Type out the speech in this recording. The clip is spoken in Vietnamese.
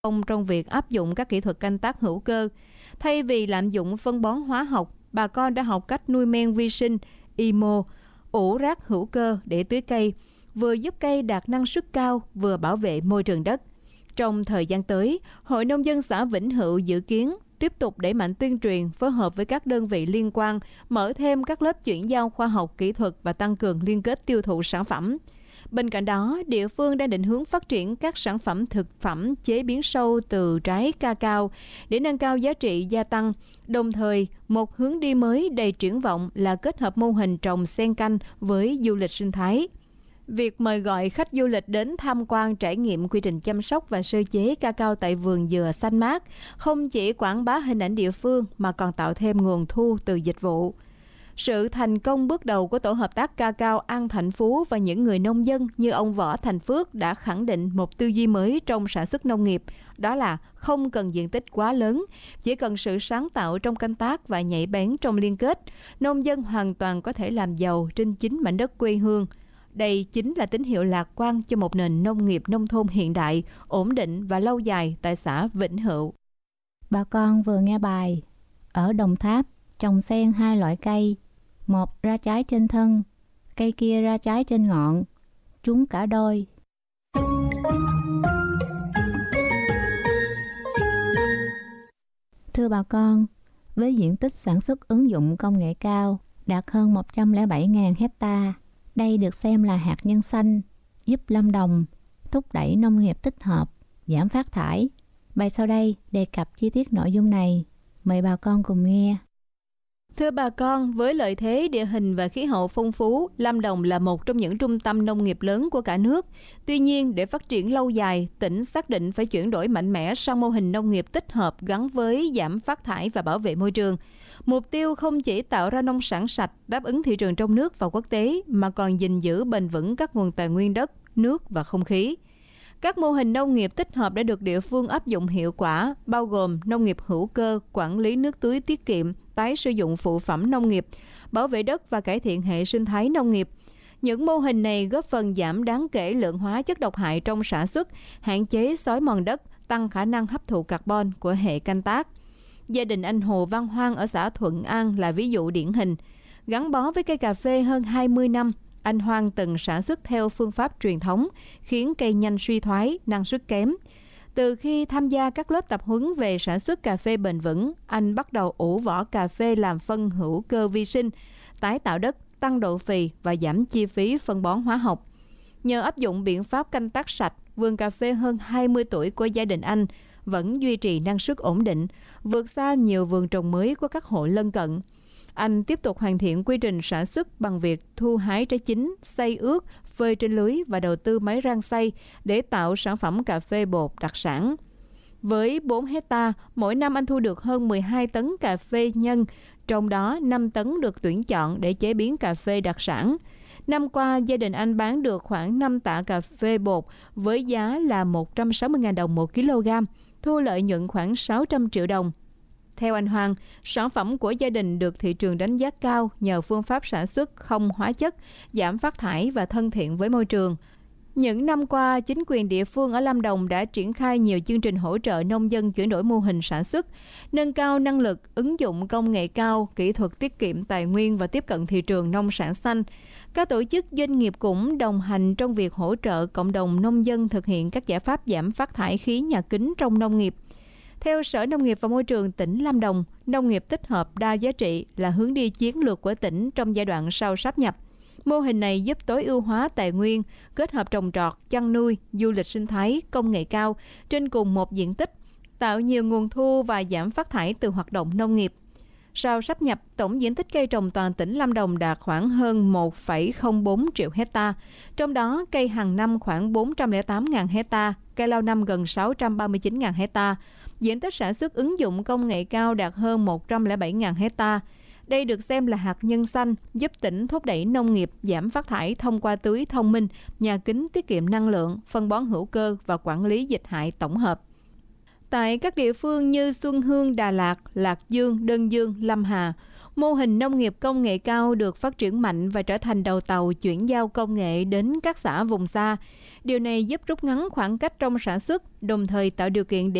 trong việc áp dụng các kỹ thuật canh tác hữu cơ. Thay vì lạm dụng phân bón hóa học, bà con đã học cách nuôi men vi sinh, IMO, ủ rác hữu cơ để tưới cây, vừa giúp cây đạt năng suất cao, vừa bảo vệ môi trường đất. Trong thời gian tới, Hội Nông dân xã Vĩnh Hữu dự kiến tiếp tục đẩy mạnh tuyên truyền, phối hợp với các đơn vị liên quan, mở thêm các lớp chuyển giao khoa học kỹ thuật và tăng cường liên kết tiêu thụ sản phẩm. Bên cạnh đó, địa phương đang định hướng phát triển các sản phẩm thực phẩm chế biến sâu từ trái cacao để nâng cao giá trị gia tăng. Đồng thời, một hướng đi mới đầy triển vọng là kết hợp mô hình trồng xen canh với du lịch sinh thái. Việc mời gọi khách du lịch đến tham quan trải nghiệm quy trình chăm sóc và sơ chế cacao tại vườn dừa xanh mát không chỉ quảng bá hình ảnh địa phương mà còn tạo thêm nguồn thu từ dịch vụ. Sự thành công bước đầu của tổ hợp tác cacao An Thạnh Phú và những người nông dân như ông Võ Thành Phước đã khẳng định một tư duy mới trong sản xuất nông nghiệp, đó là không cần diện tích quá lớn, chỉ cần sự sáng tạo trong canh tác và nhạy bén trong liên kết, nông dân hoàn toàn có thể làm giàu trên chính mảnh đất quê hương. Đây chính là tín hiệu lạc quan cho một nền nông nghiệp nông thôn hiện đại, ổn định và lâu dài tại xã Vĩnh Hữu. Bà con vừa nghe bài ở Đồng Tháp trồng xen hai loại cây, một ra trái trên thân, cây kia ra trái trên ngọn, chúng cả đôi. Thưa bà con, với diện tích sản xuất ứng dụng công nghệ cao đạt hơn 107.000 hectare, đây được xem là hạt nhân xanh, giúp Lâm Đồng thúc đẩy nông nghiệp tích hợp, giảm phát thải. Bài sau đây đề cập chi tiết nội dung này. Mời bà con cùng nghe. Thưa bà con, với lợi thế địa hình và khí hậu phong phú, Lâm Đồng là một trong những trung tâm nông nghiệp lớn của cả nước. Tuy nhiên, để phát triển lâu dài, tỉnh xác định phải chuyển đổi mạnh mẽ sang mô hình nông nghiệp tích hợp gắn với giảm phát thải và bảo vệ môi trường. Mục tiêu không chỉ tạo ra nông sản sạch, đáp ứng thị trường trong nước và quốc tế, mà còn gìn giữ bền vững các nguồn tài nguyên đất, nước và không khí. Các mô hình nông nghiệp tích hợp đã được địa phương áp dụng hiệu quả, bao gồm nông nghiệp hữu cơ, quản lý nước tưới tiết kiệm, tái sử dụng phụ phẩm nông nghiệp, bảo vệ đất và cải thiện hệ sinh thái nông nghiệp. Những mô hình này góp phần giảm đáng kể lượng hóa chất độc hại trong sản xuất, hạn chế xói mòn đất, tăng khả năng hấp thụ carbon của hệ canh tác. Gia đình anh Hồ Văn Hoang ở xã Thuận An là ví dụ điển hình. Gắn bó với cây cà phê hơn 20 năm, anh Hoang từng sản xuất theo phương pháp truyền thống, khiến cây nhanh suy thoái, năng suất kém. Từ khi tham gia các lớp tập huấn về sản xuất cà phê bền vững, anh bắt đầu ủ vỏ cà phê làm phân hữu cơ vi sinh, tái tạo đất, tăng độ phì và giảm chi phí phân bón hóa học. Nhờ áp dụng biện pháp canh tác sạch, vườn cà phê hơn 20 tuổi của gia đình anh vẫn duy trì năng suất ổn định, vượt xa nhiều vườn trồng mới của các hộ lân cận. Anh tiếp tục hoàn thiện quy trình sản xuất bằng việc thu hái trái chín, xay ướt, phơi trên lưới và đầu tư máy rang xay để tạo sản phẩm cà phê bột đặc sản. Với 4 hectare, mỗi năm anh thu được hơn 12 tấn cà phê nhân, trong đó 5 tấn được tuyển chọn để chế biến cà phê đặc sản. Năm qua, gia đình anh bán được khoảng 5 tạ cà phê bột với giá là 160.000 đồng 1 kg, thu lợi nhuận khoảng 600 triệu đồng. Theo anh Hoàng, sản phẩm của gia đình được thị trường đánh giá cao nhờ phương pháp sản xuất không hóa chất, giảm phát thải và thân thiện với môi trường. Những năm qua, chính quyền địa phương ở Lâm Đồng đã triển khai nhiều chương trình hỗ trợ nông dân chuyển đổi mô hình sản xuất, nâng cao năng lực, ứng dụng công nghệ cao, kỹ thuật tiết kiệm tài nguyên và tiếp cận thị trường nông sản xanh. Các tổ chức doanh nghiệp cũng đồng hành trong việc hỗ trợ cộng đồng nông dân thực hiện các giải pháp giảm phát thải khí nhà kính trong nông nghiệp. Theo Sở Nông nghiệp và Môi trường tỉnh Lâm Đồng, nông nghiệp tích hợp đa giá trị là hướng đi chiến lược của tỉnh trong giai đoạn sau sáp nhập. Mô hình này giúp tối ưu hóa tài nguyên, kết hợp trồng trọt, chăn nuôi, du lịch sinh thái, công nghệ cao trên cùng một diện tích, tạo nhiều nguồn thu và giảm phát thải từ hoạt động nông nghiệp. Sau sáp nhập, tổng diện tích cây trồng toàn tỉnh Lâm Đồng đạt khoảng hơn 1,04 triệu hectare, trong đó cây hàng năm khoảng 408.000 hectare, cây lâu năm gần 639.000 hectare. Diện tích sản xuất ứng dụng công nghệ cao đạt hơn 107.000 hectare. Đây được xem là hạt nhân xanh, giúp tỉnh thúc đẩy nông nghiệp giảm phát thải thông qua tưới thông minh, nhà kính tiết kiệm năng lượng, phân bón hữu cơ và quản lý dịch hại tổng hợp. Tại các địa phương như Xuân Hương, Đà Lạt, Lạc Dương, Đơn Dương, Lâm Hà, Mô hình nông nghiệp công nghệ cao được phát triển mạnh và trở thành đầu tàu chuyển giao công nghệ đến các xã vùng xa. Điều này giúp rút ngắn khoảng cách trong sản xuất, đồng thời tạo điều kiện để